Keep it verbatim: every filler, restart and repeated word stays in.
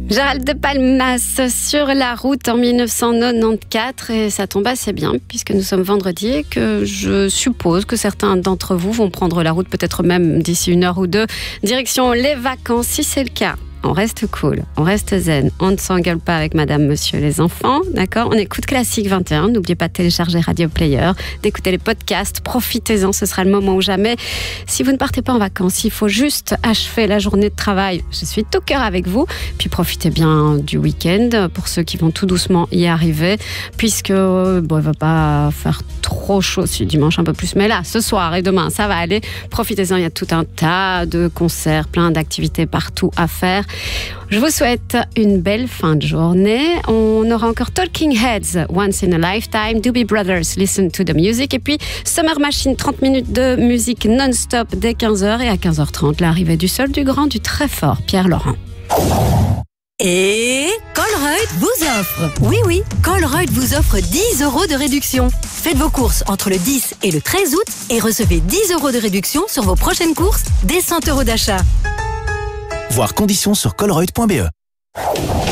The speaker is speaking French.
Gérald de Palmas sur la route en mille neuf cent quatre-vingt-quatorze et ça tombe assez bien puisque nous sommes vendredi et que je suppose que certains d'entre vous vont prendre la route peut-être même d'ici une heure ou deux direction les vacances. Si c'est le cas, on reste cool, on reste zen, on ne s'engueule pas avec madame, monsieur, les enfants, d'accord? On écoute Classique vingt et un, n'oubliez pas de télécharger Radio Player, d'écouter les podcasts, profitez-en, ce sera le moment ou jamais. Si vous ne partez pas en vacances, il faut juste achever la journée de travail, je suis tout cœur avec vous, puis profitez bien du week-end pour ceux qui vont tout doucement y arriver, puisque bon, il ne va pas faire trop chaud ce dimanche, un peu plus, mais là, ce soir et demain, ça va aller, profitez-en, il y a tout un tas de concerts, plein d'activités partout à faire. Je vous souhaite une belle fin de journée. On aura encore Talking Heads, Once in a Lifetime, Doobie Brothers, Listen to the Music, et puis Summer Machine, trente minutes de musique non-stop dès quinze heures, et à quinze heures trente, l'arrivée du seul, du grand, du très fort, Pierre Laurent. Et Colruyt vous offre, oui oui, Colruyt vous offre dix euros de réduction. Faites vos courses entre le dix et le treize août et recevez dix euros de réduction sur vos prochaines courses dès cent euros d'achat. Voir conditions sur colruyt point b e.